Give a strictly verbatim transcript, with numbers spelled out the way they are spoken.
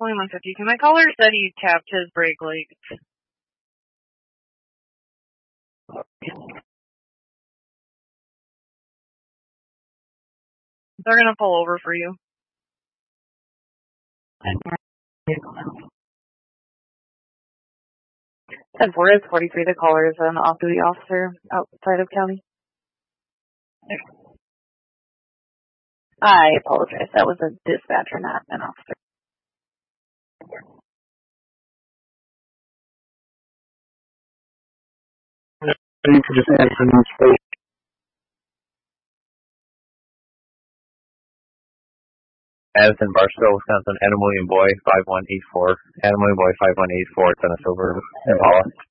twenty-one fifty. Can my caller said he tapped his brake lights? They're gonna pull over for you. ten four is forty-three. The caller is an off-duty officer outside of county. I apologize. That was a dispatcher, not an officer. You could just add some notes. Addison, Barstow, Wisconsin, Animalian Boy five one eight four. Animalian Boy five one eight four, send us over Impala.